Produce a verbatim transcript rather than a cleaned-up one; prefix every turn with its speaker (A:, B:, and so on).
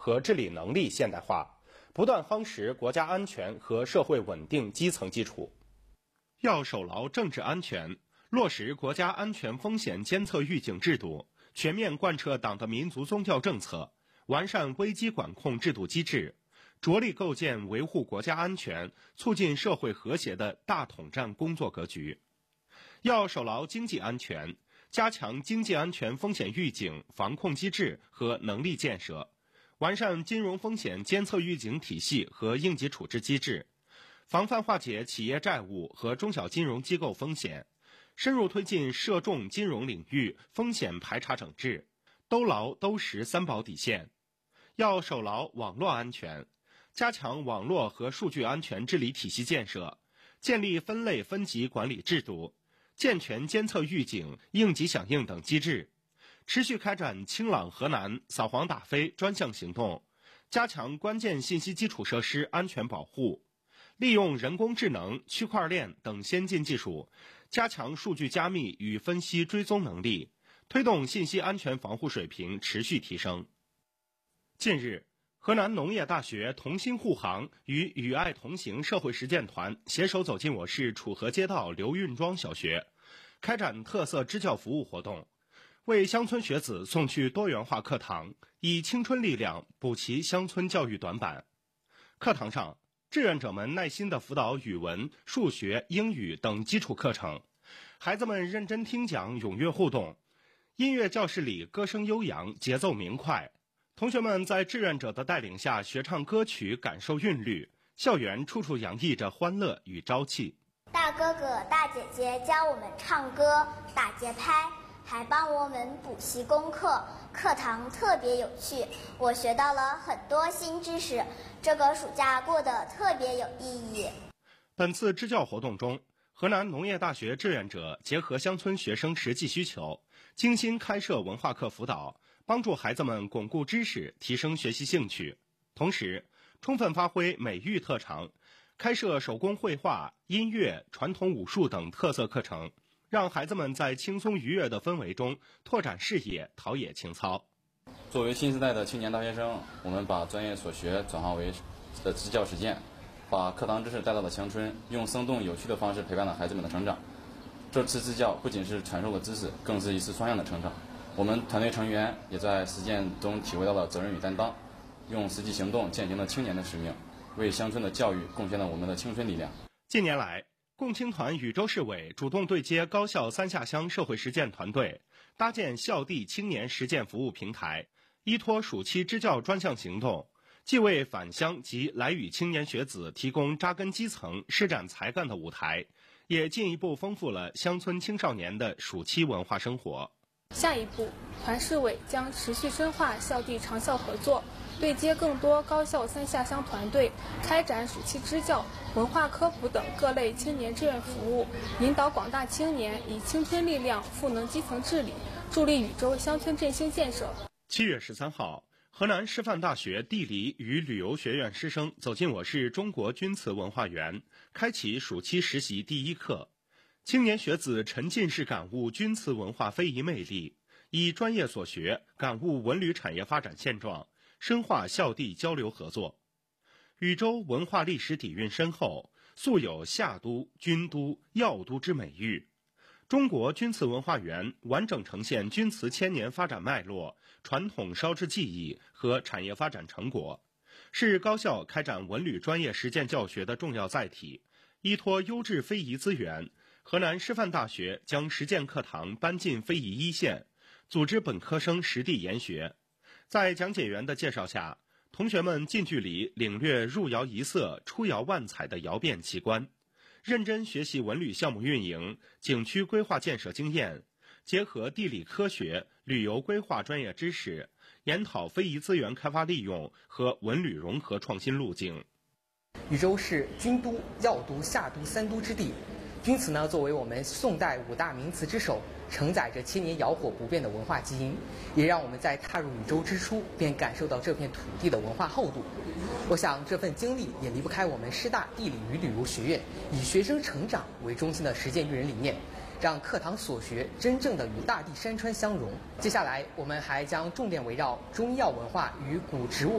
A: 和治理能力现代化，不断夯实国家安全和社会稳定基层基础。要守牢政治安全，落实国家安全风险监测预警制度，全面贯彻党的民族宗教政策，完善危机管控制度机制，着力构建维护国家安全、促进社会和谐的大统战工作格局。要守牢经济安全，加强经济安全风险预警、防控机制和能力建设，完善金融风险监测预警体系和应急处置机制，防范化解企业债务和中小金融机构风险，深入推进涉重金融领域风险排查整治，兜牢兜实三保底线。要守牢网络安全，加强网络和数据安全治理体系建设，建立分类分级管理制度，健全监测预警、应急响应等机制，持续开展清朗河南、扫黄打非专项行动，加强关键信息基础设施安全保护，利用人工智能、区块链等先进技术，加强数据加密与分析追踪能力，推动信息安全防护水平持续提升。近日，河南农业大学同心护航与与爱同行社会实践团携手走进我市楚河街道刘运庄小学，开展特色支教服务活动，为乡村学子送去多元化课堂，以青春力量补齐乡村教育短板。课堂上，志愿者们耐心地辅导语文、数学、英语等基础课程，孩子们认真听讲，踊跃互动。音乐教室里歌声悠扬，节奏明快。同学们在志愿者的带领下学唱歌曲，感受韵律，校园处处洋溢着欢乐与朝气。
B: 大哥哥大姐姐教我们唱歌、打节拍，还帮我们补习功课，课堂特别有趣，我学到了很多新知识，这个暑假过得特别有意义。
A: 本次支教活动中，河南农业大学志愿者结合乡村学生实际需求，精心开设文化课辅导，帮助孩子们巩固知识，提升学习兴趣。同时，充分发挥美育特长，开设手工绘画、音乐、传统武术等特色课程，让孩子们在轻松愉悦的氛围中拓展视野，陶冶情操。
C: 作为新时代的青年大学生，我们把专业所学转化为的支教实践，把课堂知识带到了乡村，用生动有趣的方式陪伴了孩子们的成长。这次支教不仅是传授了知识，更是一次双向的成长。我们团队成员也在实践中体会到了责任与担当，用实际行动践行了青年的使命，为乡村的教育贡献了我们的青春力量。
A: 近年来，共青团禹州市委主动对接高校三下乡社会实践团队，搭建校地青年实践服务平台，依托暑期支教专项行动，既为返乡及来渝青年学子提供扎根基层、施展才干的舞台，也进一步丰富了乡村青少年的暑期文化生活。
D: 下一步，团市委将持续深化校地长校合作，对接更多高校三下乡团队，开展暑期支教、文化科普等各类青年志愿服务，引导广大青年以青春力量赋能基层治理，助力禹州乡村振兴建设。
A: 七月十三号，河南师范大学地理与旅游学院师生走进我市中国钧瓷文化园，开启暑期实习第一课。青年学子沉浸式感悟钧瓷文化非遗魅力，以专业所学感悟文旅产业发展现状，深化校地交流合作。禹州文化历史底蕴深厚，素有夏都、钧都、药都之美誉。中国钧瓷文化园完整呈现钧瓷千年发展脉络、传统烧制技艺和产业发展成果，是高校开展文旅专业实践教学的重要载体。依托优质非遗资源，河南师范大学将实践课堂搬进非遗一线，组织本科生实地研学。在讲解员的介绍下，同学们近距离领略入窑一色、出窑万彩的窑变奇观，认真学习文旅项目运营、景区规划建设经验，结合地理科学、旅游规划专业知识，研讨非遗资源开发利用和文旅融合创新路径。
E: 禹州是钧都、药都、夏都三都之地，钧瓷呢作为我们宋代五大名瓷之首，承载着千年窑火不变的文化基因，也让我们在踏入禹州之初便感受到这片土地的文化厚度。我想这份经历也离不开我们师大地理与旅游学院以学生成长为中心的实践育人理念，让课堂所学真正的与大地山川相融。接下来我们还将重点围绕中药文化与古植物